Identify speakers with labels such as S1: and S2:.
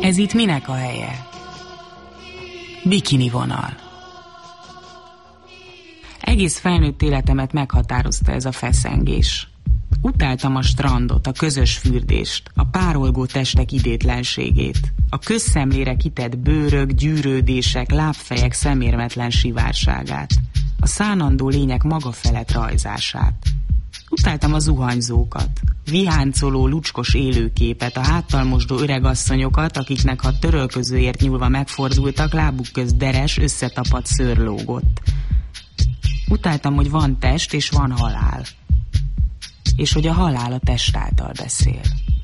S1: Ez itt minek a helye? Bikini vonal. Egész felnőtt életemet meghatározta ez a feszengés. Utáltam a strandot, a közös fürdést, a párolgó testek idétlenségét, a közszemlére kitett bőrök, gyűrődések, lábfejek szemérmetlen sivárságát, a szánandó lények maga felett rajzását. Utáltam a zuhanyzókat, viháncoló, lucskos élőképet, a háttal mosdó öregasszonyokat, akiknek ha törölközőért nyúlva megfordultak, lábuk közt deres, összetapadt szőr lógott. Utáltam, hogy van test és van halál, és hogy a halál a test által beszél.